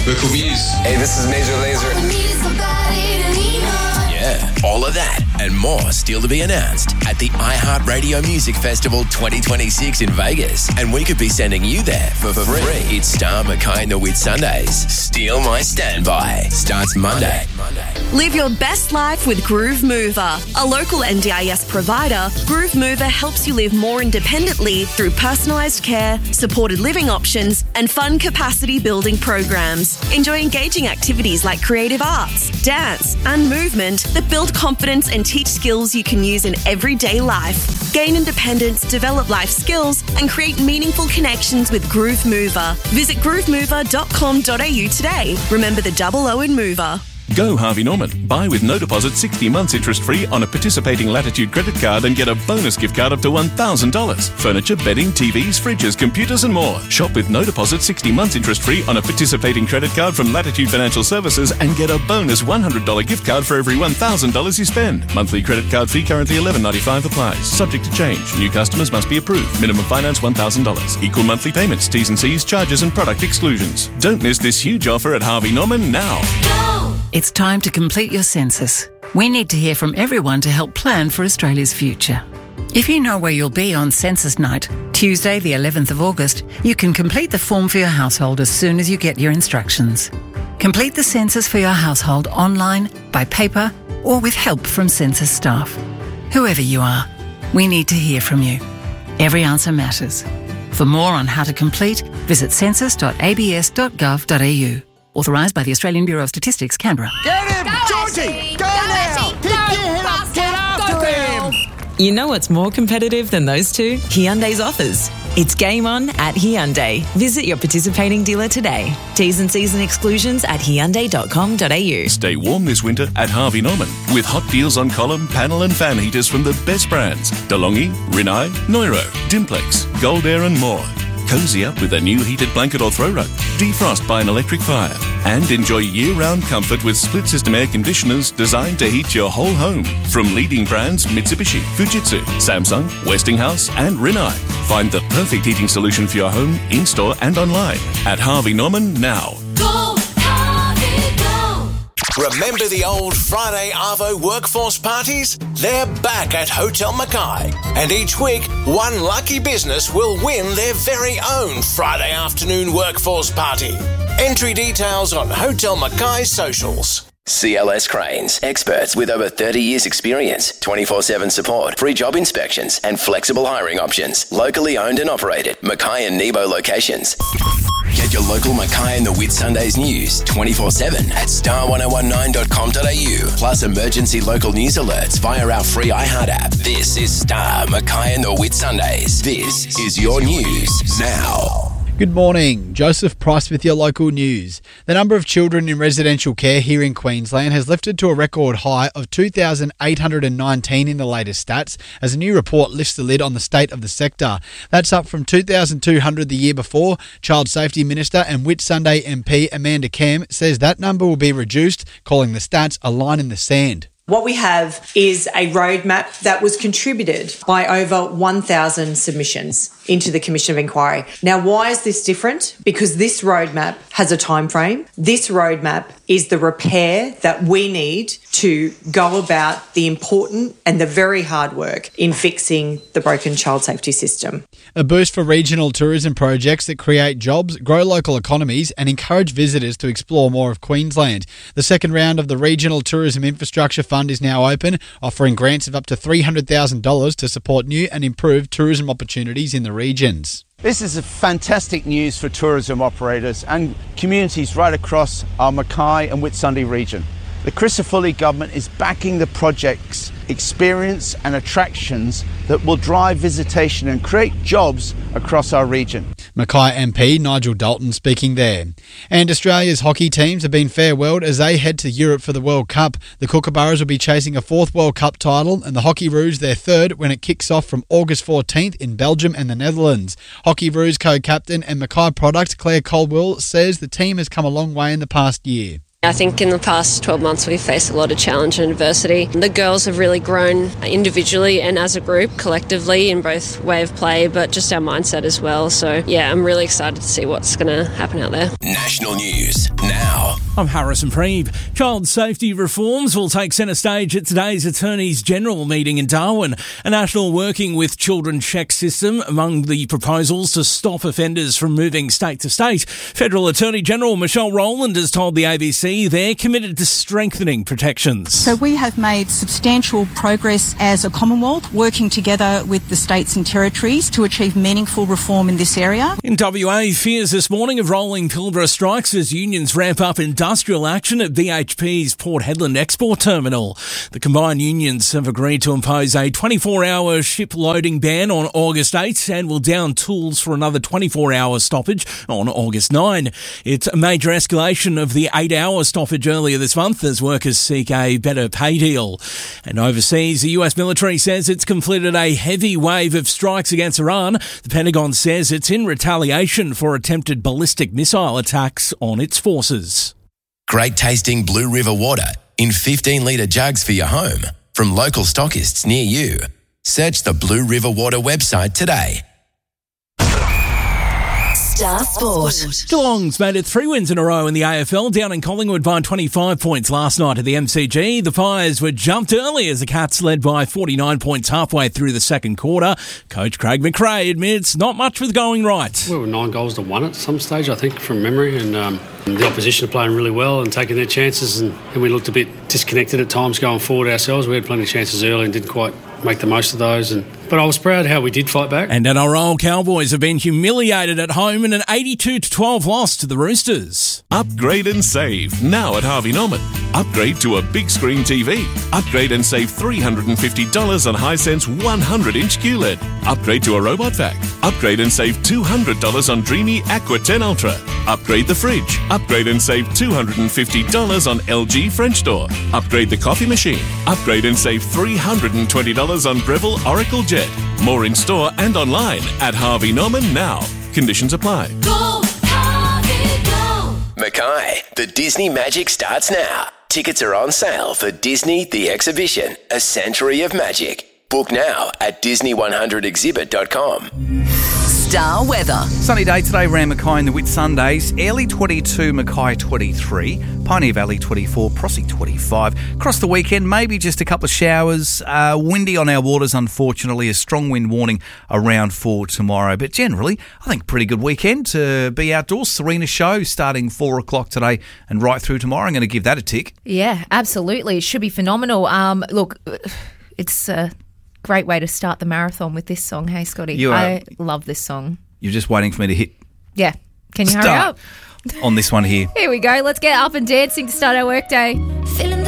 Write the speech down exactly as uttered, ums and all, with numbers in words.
We're cool views. Hey, this is Major Lazer. Yeah, all of that and more still to be announced at the iHeartRadio Music Festival twenty twenty-six in Vegas. And we could be sending you there for free. It's Star Mackay and the Whitsundays. Steal My Standby. Starts Monday. Live your best life with Groove Mover. A local N D I S provider, Groove Mover helps you live more independently through personalised care, supported living options, and fun capacity building programs. Enjoy engaging activities like creative arts, dance, and movement that build confidence and teach skills you can use in everyday life. Gain independence, develop life skills, and create meaningful connections with Groove Mover. Visit groove mover dot com dot a u today. Remember the double O in Mover. Go Harvey Norman. Buy with no deposit sixty months interest-free on a participating Latitude credit card and get a bonus gift card up to one thousand dollars. Furniture, bedding, T Vs, fridges, computers and more. Shop with no deposit sixty months interest-free on a participating credit card from Latitude Financial Services and get a bonus one hundred dollars gift card for every one thousand dollars you spend. Monthly credit card fee currently eleven ninety-five applies. Subject to change. New customers must be approved. Minimum finance one thousand dollars. Equal monthly payments, T's and C's, charges and product exclusions. Don't miss this huge offer at Harvey Norman now. Go! It's time to complete your census. We need to hear from everyone to help plan for Australia's future. If you know where you'll be on census night, Tuesday the eleventh of August, you can complete the form for your household as soon as you get your instructions. Complete the census for your household online, by paper, or with help from census staff. Whoever you are, we need to hear from you. Every answer matters. For more on how to complete, visit census dot a b s dot gov dot a u. Authorised by the Australian Bureau of Statistics, Canberra. Get him! Go Georgie! Go, go now! Pick your head up! Get after him! You know what's more competitive than those two? Hyundai's offers. It's game on at Hyundai. Visit your participating dealer today. T's and C's and exclusions at hyundai dot com dot a u. Stay warm this winter at Harvey Norman with hot deals on column, panel and fan heaters from the best brands. DeLonghi, Rinnai, Neuro, Dimplex, Gold Air and more. Cozy up with a new heated blanket or throw rug. Defrost by an electric fire. And enjoy year-round comfort with split-system air conditioners designed to heat your whole home. From leading brands Mitsubishi, Fujitsu, Samsung, Westinghouse and Rinnai. Find the perfect heating solution for your home, in-store and online at Harvey Norman now. Go, Harvey, go! Remember the old Friday Arvo workforce parties? They're back at Hotel Mackay. And each week, one lucky business will win their very own Friday afternoon workforce party. Entry details on Hotel Mackay socials. C L S Cranes, experts with over thirty years experience, twenty-four seven support, free job inspections and flexible hiring options. Locally owned and operated, Mackay and Nebo locations. Get your local Mackay and the Whitsundays news twenty-four seven at star ten nineteen dot com dot a u. Plus emergency local news alerts via our free iHeart app. This is Star, Mackay and the Whitsundays. This is your news now. Good morning. Joseph Price with your local news. The number of children in residential care here in Queensland has lifted to a record high of two thousand eight hundred nineteen in the latest stats as a new report lifts the lid on the state of the sector. That's up from two thousand two hundred the year before. Child Safety Minister and Whitsunday M P Amanda Cam says that number will be reduced, calling the stats a line in the sand. What we have is a roadmap that was contributed by over one thousand submissions into the Commission of Inquiry. Now, why is this different? Because this roadmap has a time frame. This roadmap is the repair that we need to go about the important and the very hard work in fixing the broken child safety system. A boost for regional tourism projects that create jobs, grow local economies and encourage visitors to explore more of Queensland. The second round of the Regional Tourism Infrastructure Fund is now open, offering grants of up to three hundred thousand dollars to support new and improved tourism opportunities in the regions. This is a fantastic news for tourism operators and communities right across our Mackay and Whitsunday region. The Crisafulli government is backing the project's experience and attractions that will drive visitation and create jobs across our region. Mackay M P Nigel Dalton speaking there. And Australia's hockey teams have been farewelled as they head to Europe for the World Cup. The Kookaburras will be chasing a fourth World Cup title and the Hockey Roos their third when it kicks off from August fourteenth in Belgium and the Netherlands. Hockey Roos co-captain and Mackay product Claire Caldwell says the team has come a long way in the past year. I think in the past twelve months we've faced a lot of challenge and adversity. The girls have really grown individually and as a group, collectively, in both way of play, but just our mindset as well. So, yeah, I'm really excited to see what's going to happen out there. National news now. I'm Harrison Preeb. Child safety reforms will take centre stage at today's Attorneys General meeting in Darwin. A national working with children check system among the proposals to stop offenders from moving state to state. Federal Attorney General Michelle Rowland has told the A B C they're committed to strengthening protections. So we have made substantial progress as a Commonwealth, working together with the states and territories to achieve meaningful reform in this area. In W A, fears this morning of rolling Pilbara strikes as unions ramp up industrial action at B H P's Port Hedland export terminal. The combined unions have agreed to impose a twenty-four hour ship loading ban on August eighth and will down tools for another twenty-four hour stoppage on August ninth. It's a major escalation of the eight hour stoppage earlier this month as workers seek a better pay deal. And overseas, the U S military says it's completed a heavy wave of strikes against Iran. The Pentagon says it's in retaliation for attempted ballistic missile attacks on its forces. Great tasting Blue River water in fifteen litre jugs for your home from local stockists near you. Search the Blue River Water website today. Star Sport. Geelong's made it three wins in a row in the A F L, down in Collingwood by twenty-five points last night at the M C G. The Fires were jumped early as the Cats led by forty-nine points halfway through the second quarter. Coach Craig McRae admits not much was going right. We were nine goals to one at some stage, I think, from memory, and um, the opposition are playing really well and taking their chances, and, and we looked a bit disconnected at times going forward ourselves. We had plenty of chances early and didn't quite make the most of those, and but I was proud how we did fight back. And N R L Cowboys have been humiliated at home in an eighty-two to twelve loss to the Roosters. Upgrade and save now at Harvey Norman. Upgrade to a big screen T V. Upgrade and save three hundred fifty dollars on Hisense one hundred inch Q L E D. Upgrade to a robot vac. Upgrade and save two hundred dollars on Dreamy Aqua ten Ultra. Upgrade the fridge. Upgrade and save two hundred fifty dollars on L G French door. Upgrade the coffee machine. Upgrade and save three hundred twenty dollars on Breville Oracle Jet. More in store and online at Harvey Norman now. Conditions apply. Go, Harvey, go! Mackay, the Disney Magic starts now. Tickets are on sale for Disney The Exhibition, A Century of Magic. Book now at disney one hundred exhibit dot com. Star weather. Sunny day today around Mackay and the Whitsundays. Airlie twenty-two, Mackay twenty-three, Pioneer Valley twenty-four, Prossie twenty-five. Across the weekend, maybe just a couple of showers. Uh, windy on our waters, unfortunately. A strong wind warning around for tomorrow. But generally, I think pretty good weekend to be outdoors. Serena show starting four o'clock today and right through tomorrow. I'm going to give that a tick. Yeah, absolutely. It should be phenomenal. Um, look, it's a great way to start the marathon with this song. Hey, Scotty. You are, I love this song. You're just waiting for me to hit Yeah. Can you start hurry up? on this one here. Here we go. Let's get up and dancing to start our workday. Feeling